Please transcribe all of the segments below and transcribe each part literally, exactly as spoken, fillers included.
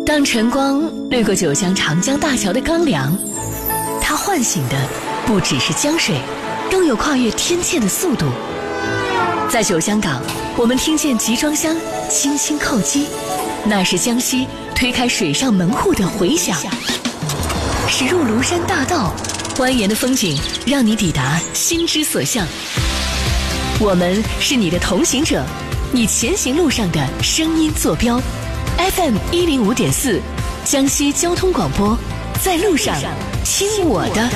当晨光掠过九江长江大桥的钢梁，它唤醒的不只是江水，更有跨越天堑的速度。在九江港，我们听见集装箱轻轻叩击，那是江西推开水上门户的回响。驶入庐山大道，蜿蜒的风景让你抵达心之所向。我们是你的同行者，你前行路上的声音坐标。F M 一零五点四，江西交通广播，在路上听我的。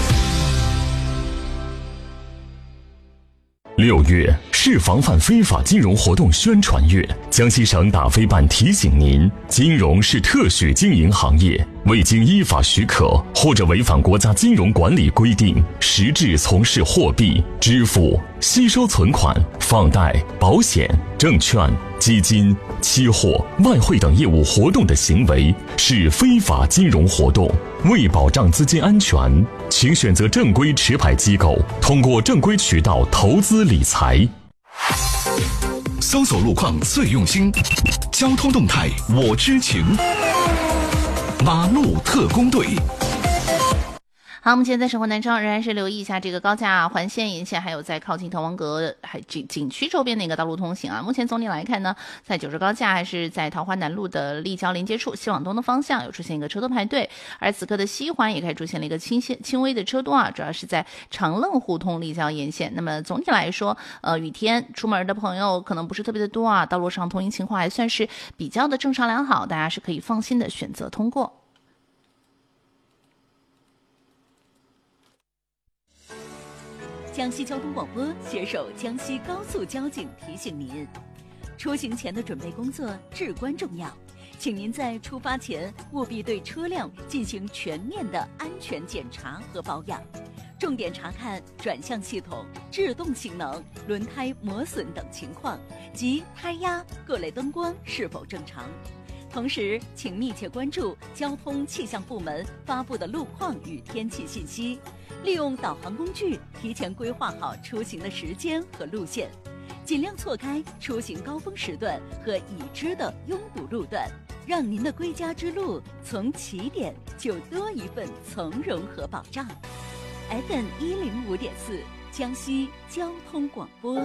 六月是防范非法金融活动宣传月，江西省打非办提醒您：金融是特许经营行业，未经依法许可或者违反国家金融管理规定，实质从事货币、支付、吸收存款、放贷、保险、证券、基金、期货、外汇等业务活动的行为，是非法金融活动。为保障资金安全，请选择正规持牌机构，通过正规渠道投资理财。 搜索路况最用心，交通动态我知情。马路特工队。 好，我们现在在生活南昌仍然是留意一下这个高架环线沿线，还有在靠近滕王阁还景景区周边的一个道路通行啊。目前总体来看呢，在九州高架还是在桃花南路的立交连接处西往东的方向有出现一个车多排队，而此刻的西环也开始出现了一个轻些轻微的车多啊，主要是在长乐胡同立交沿线。那么总体来说，呃，雨天出门的朋友可能不是特别的多啊，道路上通行情况还算是比较的正常良好，大家是可以放心的选择通过。 江西交通广播携手江西高速交警提醒您，出行前的准备工作至关重要，请您在出发前务必对车辆进行全面的安全检查和保养，重点查看转向系统、制动性能、轮胎磨损等情况及胎压、各类灯光是否正常。同时，请密切关注交通气象部门发布的路况与天气信息，利用导航工具提前规划好出行的时间和路线，尽量错开出行高峰时段和已知的拥堵路段，让您的归家之路从起点就多一份从容和保障。F M 一零五点四，江西交通广播。